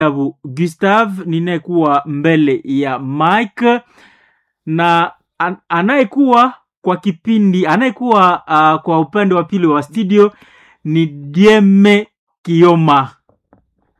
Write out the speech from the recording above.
Gustave ninayekuwa mbele ya Mike na anayekuwa kwa kipindi, anayekuwa kwa upande wa pili wa studio ni Dieme Kioma.